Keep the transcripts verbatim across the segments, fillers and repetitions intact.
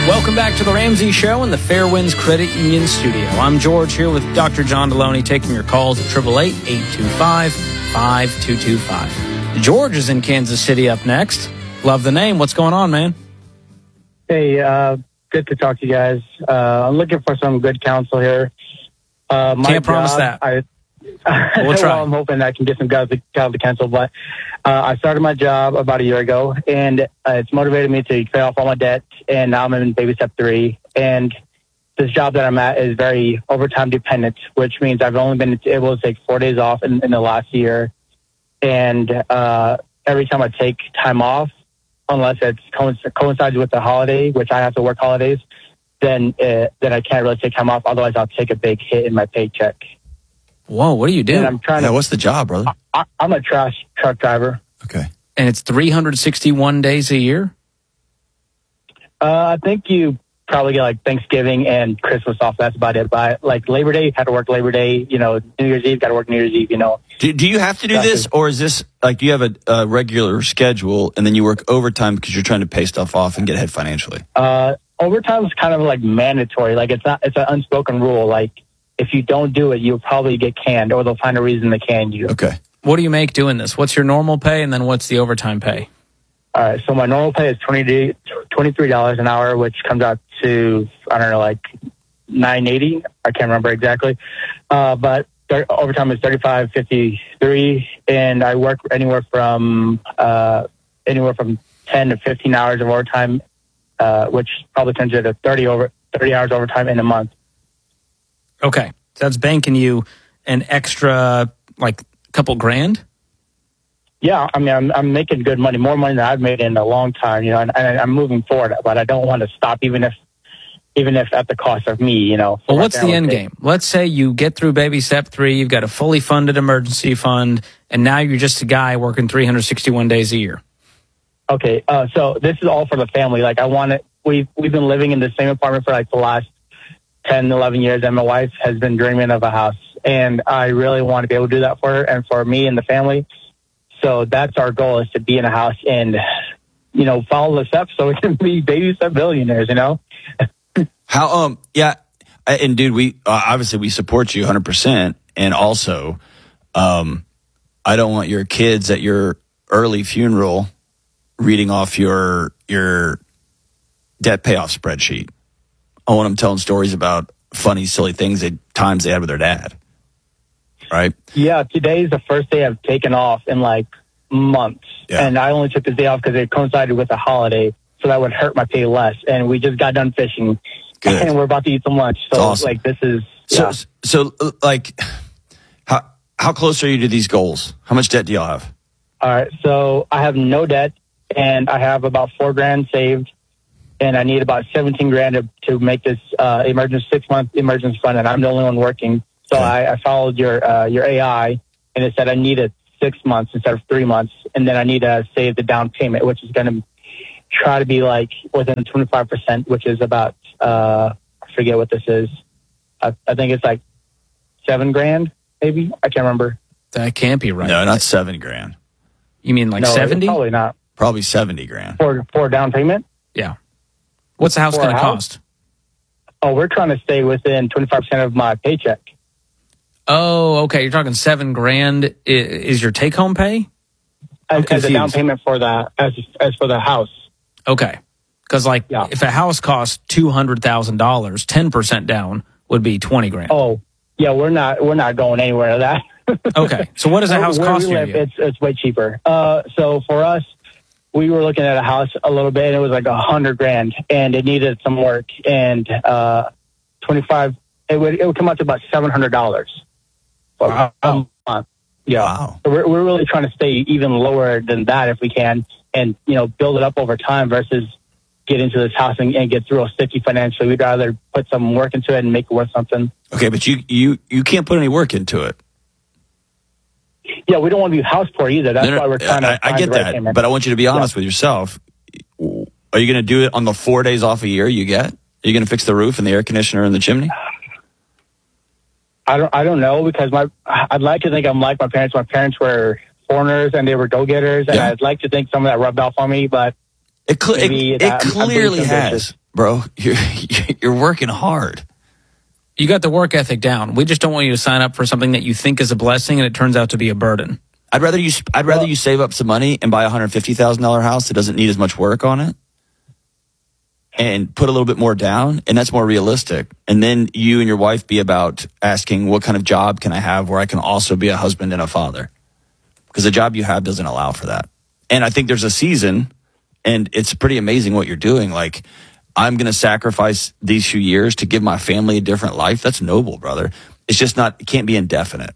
Welcome back to the Ramsey Show in the Fairwinds Credit Union studio. I'm George here with Doctor John Deloney, taking your calls at eight eight eight, eight two five, five two two five. George is in Kansas City up next. Love the name. What's going on, man? Hey, uh, good to talk to you guys. Uh, I'm looking for some good counsel here. Uh, my Can't promise job, that. I, We'll try. well, I'm hoping I can get some guys to cancel, but uh, I started my job about a year ago, and uh, it's motivated me to pay off all my debt, and now I'm in baby step three. And this job that I'm at is very overtime dependent, which means I've only been able to take four days off in, in the last year. And uh, every time I take time off, unless it coincides with the holiday, which I have to work holidays, then uh, then I can't really take time off. Otherwise, I'll take a big hit in my paycheck. Whoa, what do you do? And I'm trying Yeah, to. what's the job, brother? I, I'm a trash truck driver. Okay. And it's three hundred sixty-one days a year? Uh, I think you probably get like Thanksgiving and Christmas off. That's about it. But like Labor Day, had to work Labor Day. You know, New Year's Eve, got to work New Year's Eve. You know. Do, do you have to do That's this, it. or is this like do you have a, a regular schedule and then you work overtime because you're trying to pay stuff off and get ahead financially? Uh, overtime is kind of like mandatory. Like it's not. It's an unspoken rule. Like if you don't do it, you'll probably get canned, or they'll find a reason to can you. Okay. What do you make doing this? What's your normal pay, and then what's the overtime pay? All right. So my normal pay is twenty twenty-three dollars an hour, which comes out to I don't know, like nine eighty. I can't remember exactly. Uh, but th- overtime is thirty-five fifty-three, and I work anywhere from uh, anywhere from ten to fifteen hours of overtime, uh, which probably turns into thirty over thirty hours overtime in a month. Okay. So that's banking you an extra, like, couple grand? Yeah, I mean, I'm I'm making good money, more money than I've made in a long time, you know, and, and I'm moving forward, but I don't want to stop, even if even if at the cost of me, you know. Well, what's the end game? Let's say you get through baby step three, you've got a fully funded emergency fund, and now you're just a guy working three hundred sixty-one days a year. Okay, uh, so this is all for the family. Like, I want it. We've we've been living in the same apartment for like the last ten, eleven years, and my wife has been dreaming of a house, and I really want to be able to do that for her and for me and the family. So that's our goal, is to be in a house and, you know, follow the steps so we can be baby step billionaires, you know? How um yeah, and dude, we uh, obviously we support you one hundred percent, and also um I don't want your kids at your early funeral reading off your your debt payoff spreadsheet. I want them telling stories about funny, silly things at times they had with their dad. Right? Yeah, today's the first day I've taken off in like months. Yeah. And I only took this day off because it coincided with a holiday, so that would hurt my pay less. And we just got done fishing. Good. And we're about to eat some lunch. So, Awesome. like, this is... So Yeah. so uh, like how how close are you to these goals? How much debt do y'all have? All right, so I have no debt, and I have about four grand saved, and I need about seventeen grand to, to make this uh, emergency six-month emergency fund, and I'm the only one working. So Okay. I, I followed your uh, your A I, and it said I needed six months instead of three months, and then I need to save the down payment, which is going to try to be like within twenty-five percent, which is about, uh, I forget what this is. I, I think it's like seven grand, maybe. I can't remember. That can't be right. No, not seven grand. You mean like no, seventy? Probably not. Probably seventy grand. For, for down payment? Yeah. What's the house For going a to house? cost? Oh, we're trying to stay within twenty-five percent of my paycheck. Oh, okay. You're talking seven grand i- is your take home pay? As, as a down confused. payment for the as as for the house. Okay. Because, like, Yeah. if a house costs two hundred thousand dollars, ten percent down would be twenty grand. Oh, yeah, we're not we're not going anywhere to that. Okay. So what does a house Where cost we you? live, it's it's way cheaper. Uh, so for us, we were looking at a house a little bit, and it was like a hundred grand, and it needed some work, and uh, twenty five. It would it would come out to about seven hundred dollars Wow. a month. Yeah, Wow. so we're we're really trying to stay even lower than that if we can, and you know, build it up over time versus get into this house and, and get real sticky financially. We'd rather put some work into it and make it worth something. Okay, but you you you can't put any work into it. Yeah, we don't want to be house poor either. That's No, no, why we're trying to. I, I find get the right that, payment. but I want you to be honest with yourself. Are you going to do it on the four days off a year you get? Are you going to fix the roof and the air conditioner and the chimney? I don't. I don't know, because my. I'd like to think I'm like my parents. My parents were foreigners and they were go getters, and Yeah. I'd like to think some of that rubbed off on me. But It, cl- maybe it, that- it I'm being clearly ambitious. has. bro. You're you're working hard. You got the work ethic down. We just don't want you to sign up for something that you think is a blessing and it turns out to be a burden. I'd rather you I'd rather you save up some money and buy a one hundred fifty thousand dollars house that doesn't need as much work on it and put a little bit more down, and that's more realistic. And then you and your wife be about asking, what kind of job can I have where I can also be a husband and a father? Because the job you have doesn't allow for that. And I think there's a season, and it's pretty amazing what you're doing. Like, I'm going to sacrifice these few years to give my family a different life. That's noble, brother. It's just not, it can't be indefinite.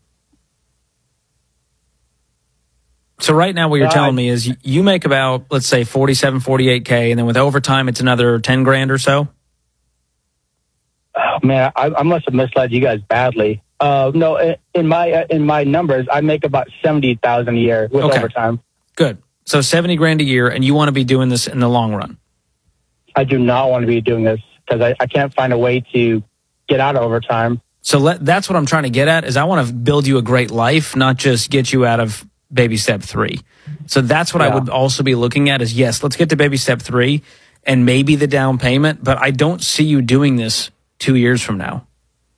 So right now what you're Uh, telling me is you- you make about, let's say, forty-seven, forty-eight K, and then with overtime, it's another ten grand or so? Oh, man, I, I must have misled you guys badly. Uh, no, in- in my uh, in my numbers, I make about seventy thousand a year with Okay. overtime. Good. So seventy grand a year, and you want to be doing this in the long run. I do not want to be doing this because I, I can't find a way to get out of overtime. So let, that's what I'm trying to get at, is I want to build you a great life, not just get you out of baby step three. So that's what I Yeah. would also be looking at is, yes, let's get to baby step three and maybe the down payment, but I don't see you doing this two years from now.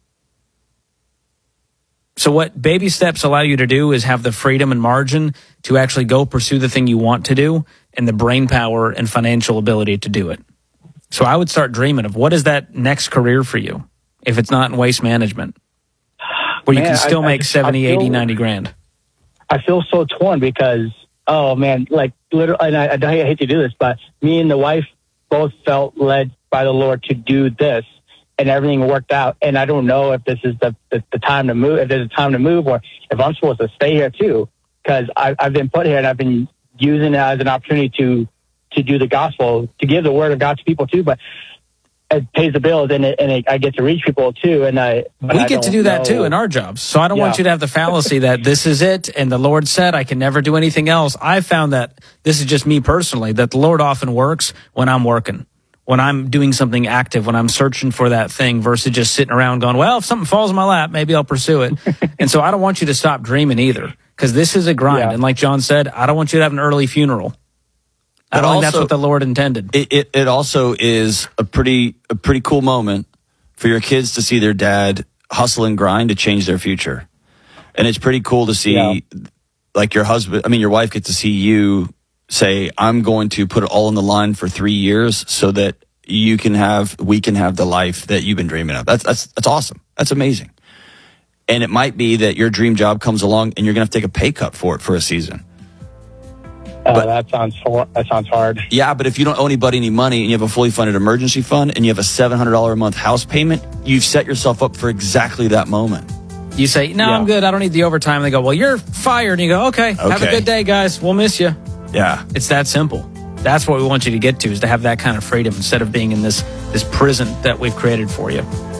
So what baby steps allow you to do is have the freedom and margin to actually go pursue the thing you want to do and the brain power and financial ability to do it. So I would start dreaming of what is that next career for you if it's not in waste management, where you Man, can still I- I make just- seventy, I feel- eighty, ninety grand. I feel so torn because, oh man, like literally, and I, I hate to do this, but me and the wife both felt led by the Lord to do this, and everything worked out. And I don't know if this is the, the, the time to move, if there's a time to move, or if I'm supposed to stay here too, because I've been put here and I've been using it as an opportunity to to do the gospel, to give the word of God to people too. But it pays the bills, and, it, and it, I get to reach people too. And I but We I get to don't do that know. too in our jobs. So I don't want Yeah. you to have the fallacy that this is it and the Lord said I can never do anything else. I found that this is just me personally, that the Lord often works when I'm working, when I'm doing something active, when I'm searching for that thing versus just sitting around going, well, if something falls in my lap, maybe I'll pursue it. And so I don't want you to stop dreaming either, because this is a grind. Yeah. And like John said, I don't want you to have an early funeral. I But don't think that's also- what the Lord intended. It, it it also is a pretty a pretty cool moment for your kids to see their dad hustle and grind to change their future. And it's pretty cool to see, Yeah. like your husband, I mean, your wife get to see you say, I'm going to put it all on the line for three years so that you can have, we can have the life that you've been dreaming of. That's, that's, that's awesome. That's amazing. And it might be that your dream job comes along and you're going to have to take a pay cut for it for a season. Uh, But- that sounds hor- that sounds hard. Yeah, but if you don't owe anybody any money and you have a fully funded emergency fund and you have a seven hundred dollars a month house payment, you've set yourself up for exactly that moment. You say, no, Yeah. I'm good. I don't need the overtime. They go, well, you're fired. And you go, okay, have a Okay. good day, guys. We'll miss you. Yeah. It's that simple. That's what we want you to get to, is to have that kind of freedom instead of being in this this prison that we've created for you.